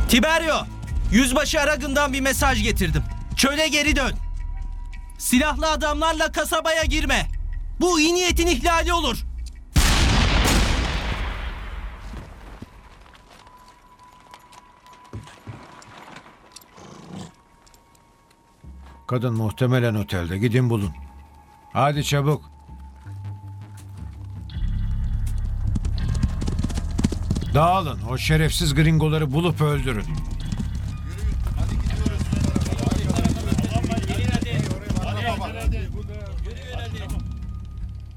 Tiberio, Yüzbaşı Aragon'dan bir mesaj getirdim. Çöle geri dön. Silahlı adamlarla kasabaya girme. Bu iyi niyetin ihlali olur. Kadın muhtemelen otelde. Gidin bulun. Hadi çabuk. Dağılın. O şerefsiz gringoları bulup öldürün.